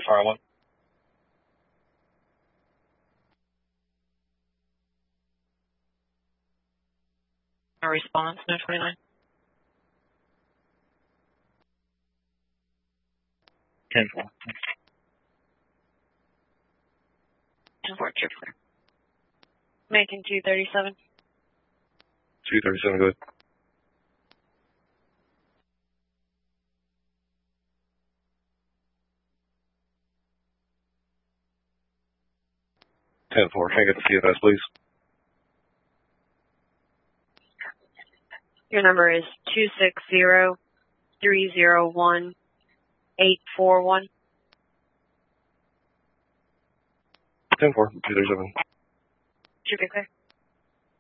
fire one. A response, no 29. 10-4. 10-4, trip clear. Making 237. 237, good. Ten four. Can I get the CFS, please? Your number is 260-301-841. 10-4, 237. Should be clear.